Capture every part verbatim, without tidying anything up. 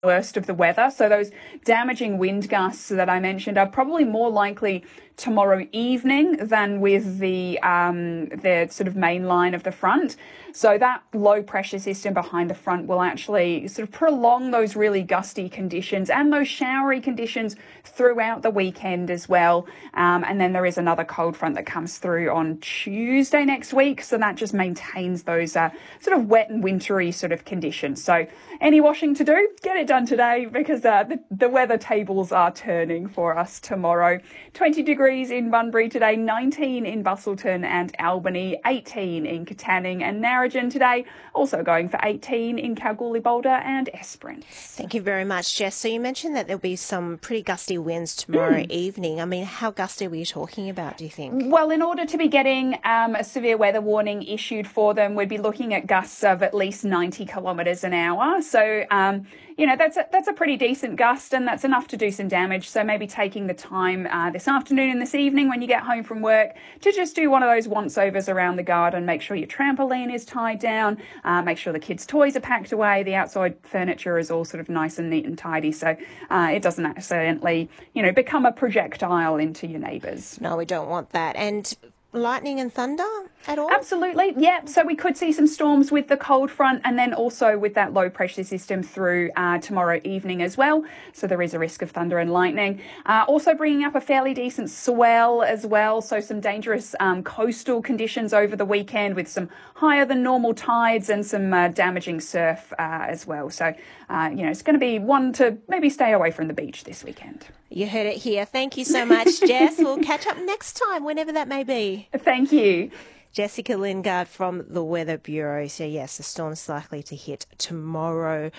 worst of the weather. So those damaging wind gusts that I mentioned are probably more likely tomorrow evening than with the um, the sort of main line of the front. So that low pressure system behind the front will actually sort of prolong those really gusty conditions and those showery conditions throughout the weekend as well. Um, and then there is another cold front that comes through on Tuesday next week. So that just maintains those uh, sort of wet and wintry sort of conditions. So any washing to do, get it done today, because uh, the, the weather tables are turning for us tomorrow. twenty degrees in Bunbury today, nineteen in Busselton and Albany, eighteen in Katanning and Narrogin today, also going for eighteen in Kalgoorlie, Boulder and Esperance. Thank you very much, Jess. So you mentioned that there'll be some pretty gusty winds tomorrow mm. evening. I mean, how gusty were you talking about, do you think? Well, in order to be getting um, a severe weather warning issued for them, we'd be looking at gusts of at least ninety kilometres an hour. So, um, you know, that's a, that's a pretty decent gust, and that's enough to do some damage. So maybe taking the time uh, this afternoon and this evening when you get home from work to just do one of those once-overs around the garden. Make sure your trampoline is tied down. Uh, make sure the kids' toys are packed away. The outside furniture is all sort of nice and neat and tidy, so uh, it doesn't accidentally, you know, become a projectile into your neighbours. No, we don't want that. And lightning and thunder at all? Absolutely, yeah. So we could see some storms with the cold front and then also with that low pressure system through uh, tomorrow evening as well. So there is a risk of thunder and lightning. Uh, also bringing up a fairly decent swell as well. So some dangerous um, coastal conditions over the weekend with some higher than normal tides and some uh, damaging surf uh, as well. So, uh, you know, it's going to be one to maybe stay away from the beach this weekend. You heard it here. Thank you so much, Jess. We'll catch up next time, whenever that may be. Thank you. Jessica Lingard from the Weather Bureau. So, yes, the storm's likely to hit tomorrow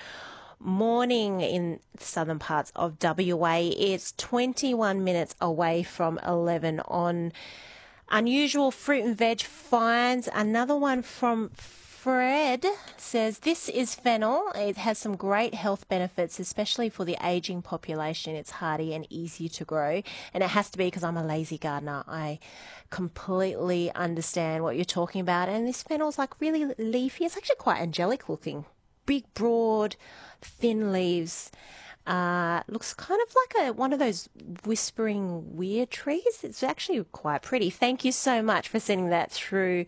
morning in the southern parts of W A. It's twenty-one minutes away from eleven on unusual fruit and veg finds. Another one from Fred says, this is fennel. It has some great health benefits, especially for the ageing population. It's hardy and easy to grow. And it has to be because I'm a lazy gardener. I completely understand what you're talking about. And this fennel's like really leafy. It's actually quite angelic looking. Big, broad, thin leaves. Uh, looks kind of like a one of those whispering weird trees. It's actually quite pretty. Thank you so much for sending that through.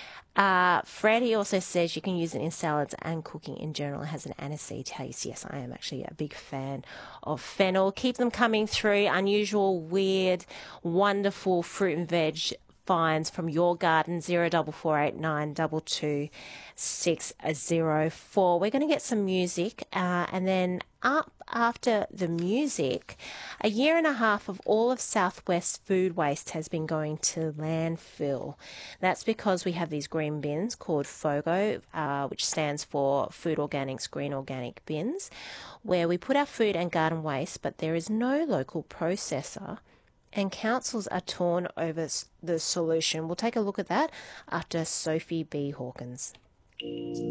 Uh, Freddie also says you can use it in salads and cooking in general. It has an aniseed taste. Yes, I am actually a big fan of fennel. Keep them coming through. Unusual, weird, wonderful fruit and veg finds from your garden. Zero double four eight nine double two six zero four. We're going to get some music, uh, and then up after the music, a year and a half of all of Southwest food waste has been going to landfill. That's because we have these green bins called FOGO, uh, which stands for Food Organics Green Organic Bins, where we put our food and garden waste, but there is no local processor. And councils are torn over the solution. We'll take a look at that after Sophie B. Hawkins.